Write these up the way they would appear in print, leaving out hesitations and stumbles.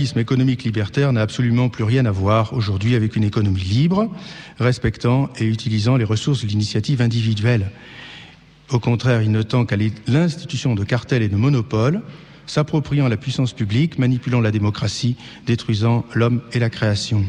libéralisme économique libertaire n'a absolument plus rien à voir aujourd'hui avec une économie libre, respectant et utilisant les ressources de l'initiative individuelle. Au contraire, il ne tend qu'à l'institution de cartels et de monopoles, s'appropriant la puissance publique, manipulant la démocratie, détruisant l'homme et la création.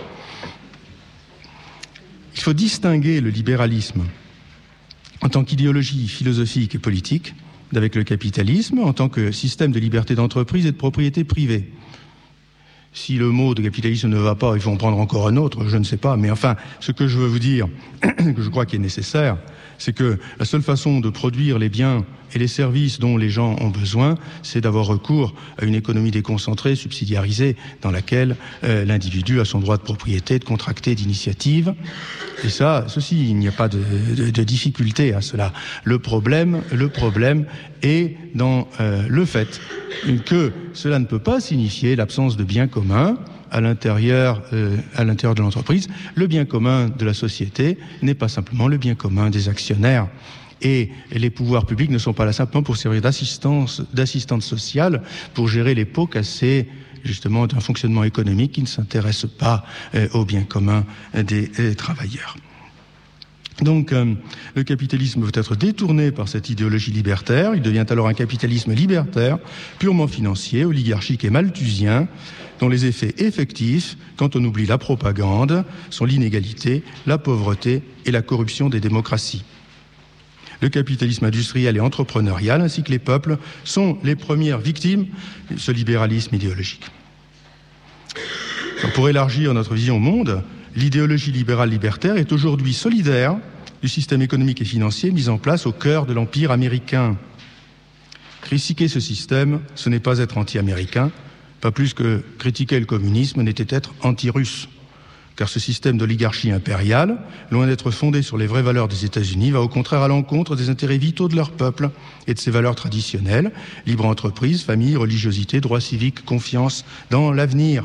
Il faut distinguer le libéralisme en tant qu'idéologie philosophique et politique d'avec le capitalisme en tant que système de liberté d'entreprise et de propriété privée. Si le mot de capitalisme ne va pas, il faut en prendre encore un autre, je ne sais pas. Mais enfin, ce que je veux vous dire, que je crois qu'il est nécessaire, c'est que la seule façon de produire les biens et les services dont les gens ont besoin, c'est d'avoir recours à une économie déconcentrée, subsidiarisée, dans laquelle l'individu a son droit de propriété, de contracter, d'initiative. Et ça, ceci, il n'y a pas de difficulté à cela. Le problème est dans le fait que cela ne peut pas signifier l'absence de biens communs à l'intérieur de l'entreprise. Le bien commun de la société n'est pas simplement le bien commun des actionnaires. Et les pouvoirs publics ne sont pas là simplement pour servir d'assistante sociale, pour gérer les pots cassés, justement, d'un fonctionnement économique qui ne s'intéresse pas au bien commun des travailleurs. Donc, le capitalisme peut être détourné par cette idéologie libertaire. Il devient alors un capitalisme libertaire, purement financier, oligarchique et malthusien, dont les effets effectifs, quand on oublie la propagande, sont l'inégalité, la pauvreté et la corruption des démocraties. Le capitalisme industriel et entrepreneurial, ainsi que les peuples, sont les premières victimes de ce libéralisme idéologique. Alors, pour élargir notre vision au monde, l'idéologie libérale libertaire est aujourd'hui solidaire du système économique et financier mis en place au cœur de l'Empire américain. Critiquer ce système, ce n'est pas être anti-américain, pas plus que critiquer le communisme n'était être anti-russe. Car ce système d'oligarchie impériale, loin d'être fondé sur les vraies valeurs des États-Unis, va au contraire à l'encontre des intérêts vitaux de leur peuple et de ses valeurs traditionnelles, libre entreprise, famille, religiosité, droits civiques, confiance dans l'avenir.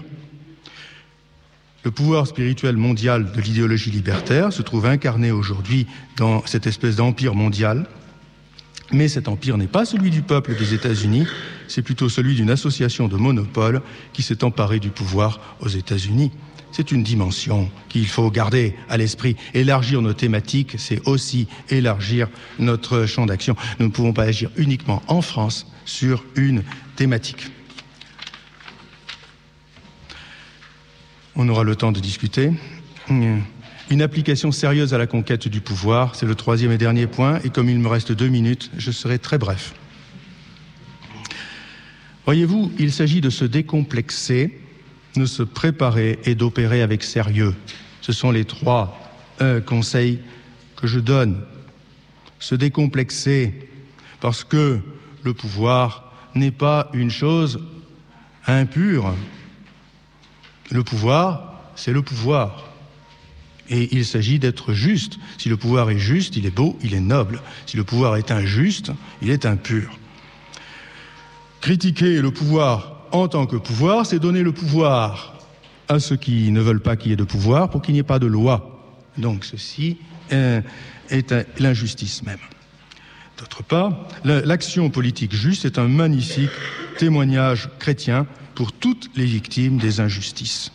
Le pouvoir spirituel mondial de l'idéologie libertaire se trouve incarné aujourd'hui dans cette espèce d'empire mondial, mais cet empire n'est pas celui du peuple des États-Unis, c'est plutôt celui d'une association de monopoles qui s'est emparée du pouvoir aux États-Unis. C'est une dimension qu'il faut garder à l'esprit. Élargir nos thématiques, c'est aussi élargir notre champ d'action. Nous ne pouvons pas agir uniquement en France sur une thématique. On aura le temps de discuter. Une application sérieuse à la conquête du pouvoir, c'est le troisième et dernier point, et comme il me reste 2 minutes, je serai très bref. Voyez-vous, il s'agit de se décomplexer, de se préparer et d'opérer avec sérieux. Ce sont les 3 conseils que je donne. Se décomplexer, parce que le pouvoir n'est pas une chose impure. Le pouvoir, c'est le pouvoir. Et il s'agit d'être juste. Si le pouvoir est juste, il est beau, il est noble. Si le pouvoir est injuste, il est impur. Critiquer le pouvoir en tant que pouvoir, c'est donner le pouvoir à ceux qui ne veulent pas qu'il y ait de pouvoir pour qu'il n'y ait pas de loi. Donc ceci est l'injustice même. D'autre part, l'action politique juste est un magnifique témoignage chrétien pour toutes les victimes des injustices.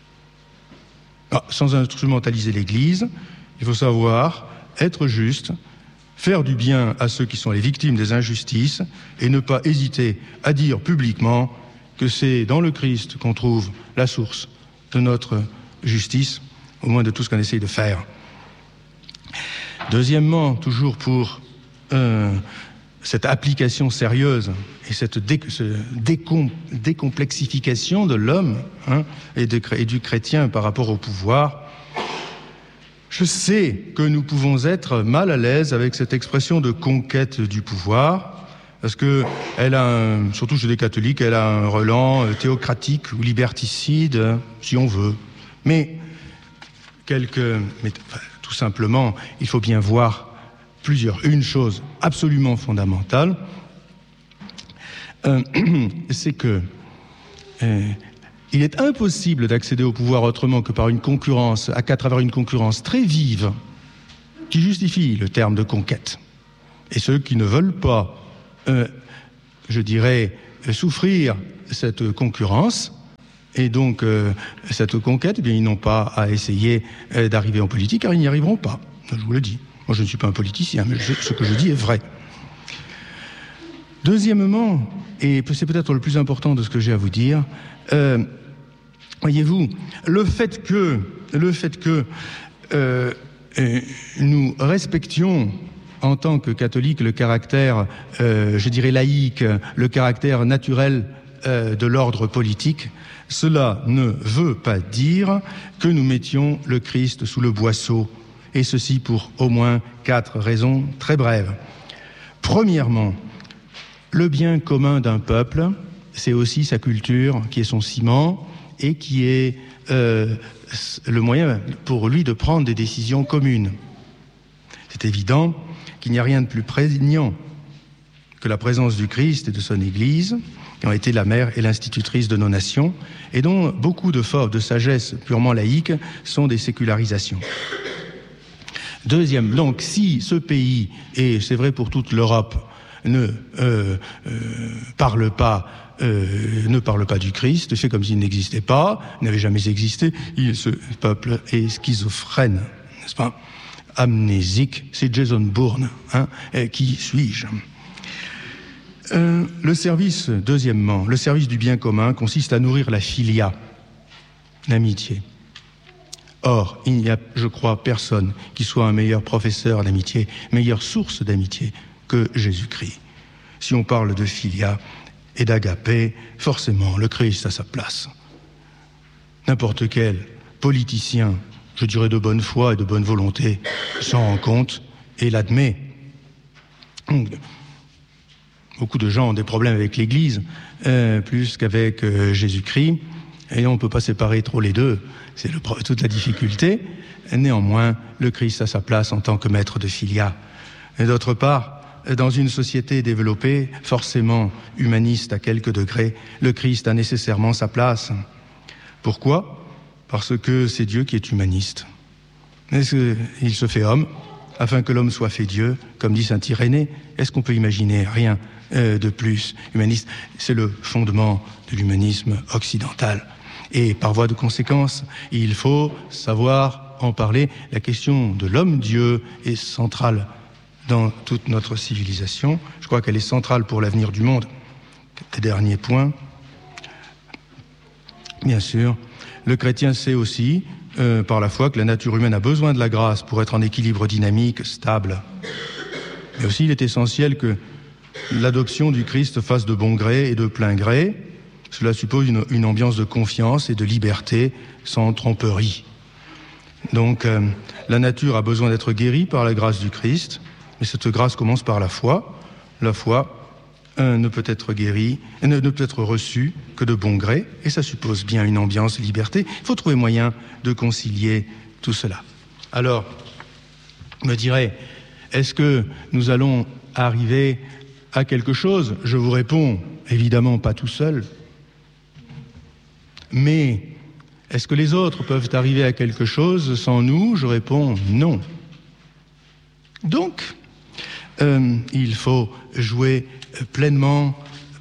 Sans instrumentaliser l'Église, il faut savoir être juste, faire du bien à ceux qui sont les victimes des injustices et ne pas hésiter à dire publiquement que c'est dans le Christ qu'on trouve la source de notre justice, au moins de tout ce qu'on essaye de faire. Deuxièmement, toujours pour cette application sérieuse et cette décomplexification de l'homme et du chrétien par rapport au pouvoir, je sais que nous pouvons être mal à l'aise avec cette expression de conquête du pouvoir, parce que elle a surtout chez les catholiques, elle a un relent théocratique ou liberticide, si on veut. Mais tout simplement, il faut bien voir une chose absolument fondamentale, c'est que il est impossible d'accéder au pouvoir autrement que par une concurrence, qu'à travers une concurrence très vive qui justifie le terme de conquête. Et ceux qui ne veulent pas, souffrir cette concurrence, et donc cette conquête, eh bien, ils n'ont pas à essayer d'arriver en politique, car ils n'y arriveront pas. Je vous le dis. Moi, je ne suis pas un politicien, mais ce que je dis est vrai. Deuxièmement, et c'est peut-être le plus important de ce que j'ai à vous dire, voyez-vous, le fait que nous respections en tant que catholiques le caractère, je dirais laïque, le caractère naturel de l'ordre politique, cela ne veut pas dire que nous mettions le Christ sous le boisseau, et ceci pour au moins 4 raisons très brèves. Premièrement, le bien commun d'un peuple, c'est aussi sa culture qui est son ciment et qui est le moyen pour lui de prendre des décisions communes. C'est évident qu'il n'y a rien de plus prégnant que la présence du Christ et de son Église, qui ont été la mère et l'institutrice de nos nations, et dont beaucoup de formes de sagesse purement laïque sont des sécularisations. Deuxième, donc si ce pays, et c'est vrai pour toute l'Europe, ne parle pas du Christ, fait comme s'il n'existait pas, n'avait jamais existé, ce peuple est schizophrène, n'est-ce pas? Amnésique, c'est Jason Bourne, qui suis-je? Deuxièmement, le service du bien commun consiste à nourrir la philia, l'amitié. Or, il n'y a, je crois, personne qui soit un meilleur professeur d'amitié, meilleure source d'amitié que Jésus-Christ. Si on parle de philia et d'agapé, forcément, le Christ a sa place. N'importe quel politicien, je dirais de bonne foi et de bonne volonté, s'en rend compte et l'admet. Beaucoup de gens ont des problèmes avec l'Église, plus qu'avec Jésus-Christ, et on ne peut pas séparer trop les deux, c'est toute la difficulté. Néanmoins, le Christ a sa place en tant que maître de philia. Et d'autre part, dans une société développée, forcément humaniste à quelques degrés, le Christ a nécessairement sa place. Pourquoi ? Parce que c'est Dieu qui est humaniste. Il se fait homme, afin que l'homme soit fait Dieu, comme dit saint Irénée. Est-ce qu'on peut imaginer rien de plus humaniste? C'est le fondement de l'humanisme occidental. Et par voie de conséquence, il faut savoir en parler. La question de l'homme-dieu est centrale dans toute notre civilisation. Je crois qu'elle est centrale pour l'avenir du monde. Dernier point. Bien sûr, le chrétien sait aussi, par la foi, que la nature humaine a besoin de la grâce pour être en équilibre dynamique, stable. Mais aussi, il est essentiel que l'adoption du Christ fasse de bon gré et de plein gré. Cela suppose une ambiance de confiance et de liberté sans tromperie. Donc, la nature a besoin d'être guérie par la grâce du Christ, mais cette grâce commence par la foi. La foi ne peut être guérie, ne peut être reçue que de bon gré, et ça suppose bien une ambiance de liberté. Il faut trouver moyen de concilier tout cela. Alors, me dirais, est-ce que nous allons arriver à quelque chose? Je vous réponds, évidemment pas tout seul. Mais est-ce que les autres peuvent arriver à quelque chose sans nous? Je réponds non. Donc, il faut jouer pleinement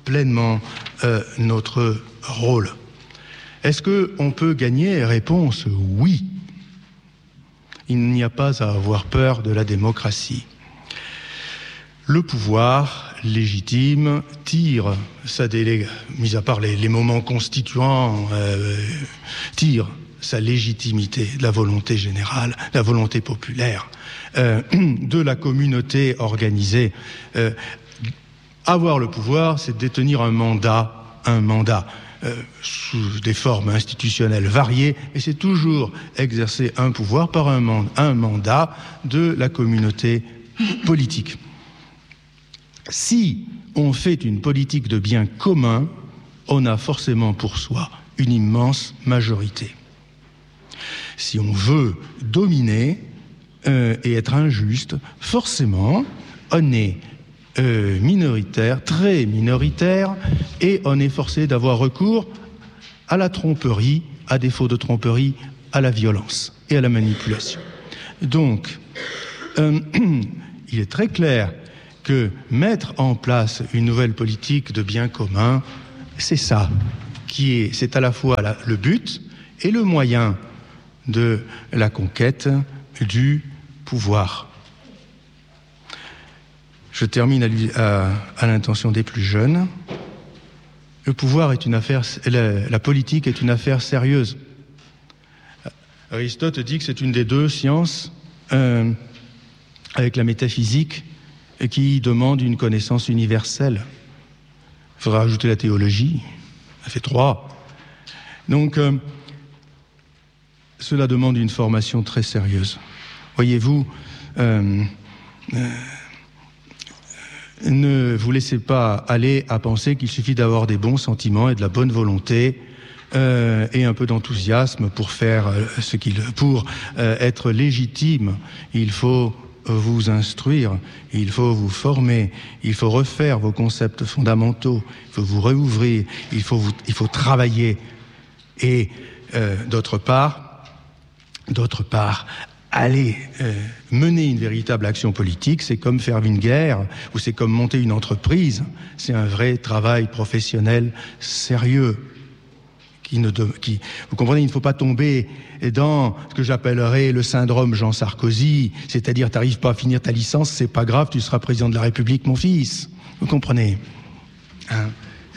notre rôle. Est-ce qu'on peut gagner? Réponse oui. Il n'y a pas à avoir peur de la démocratie. Le pouvoir légitime tire mis à part les moments constituants, tire sa légitimité de la volonté générale, la volonté populaire, de la communauté organisée. Avoir le pouvoir, c'est détenir un mandat, sous des formes institutionnelles variées, et c'est toujours exercer un pouvoir par un mandat de la communauté politique. Si on fait une politique de bien commun, on a forcément pour soi une immense majorité. Si on veut dominer et être injuste, forcément, on est minoritaire, très minoritaire, et on est forcé d'avoir recours à la tromperie, à défaut de tromperie, à la violence et à la manipulation. Donc, il est très clair que mettre en place une nouvelle politique de bien commun, c'est ça, c'est à la fois le but et le moyen de la conquête du pouvoir. Je termine à l'intention des plus jeunes. Le pouvoir est une affaire, la politique est une affaire sérieuse. Aristote dit que c'est une des deux sciences, avec la métaphysique, qui demande une connaissance universelle. Il faudra ajouter la théologie, ça fait 3. Donc, cela demande une formation très sérieuse. Voyez-vous, ne vous laissez pas aller à penser qu'il suffit d'avoir des bons sentiments et de la bonne volonté et un peu d'enthousiasme pour faire pour être légitime. Il faut vous instruire, il faut vous former, il faut refaire vos concepts fondamentaux, il faut vous réouvrir, il faut travailler. Et d'autre part, aller mener une véritable action politique, c'est comme faire une guerre ou c'est comme monter une entreprise. C'est un vrai travail professionnel sérieux. Vous comprenez, il ne faut pas tomber dans ce que j'appellerais le syndrome Jean Sarkozy, c'est-à-dire t'arrives pas à finir ta licence, c'est pas grave, tu seras président de la République, mon fils. Vous comprenez, hein?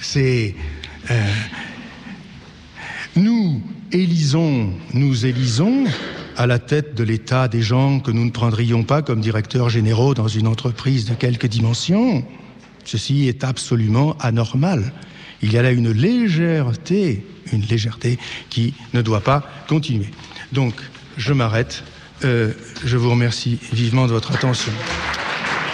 Nous élisons à la tête de l'État des gens que nous ne prendrions pas comme directeurs généraux dans une entreprise de quelque dimension. Ceci est absolument anormal. Il y a là une légèreté qui ne doit pas continuer. Donc, je m'arrête. Je vous remercie vivement de votre attention.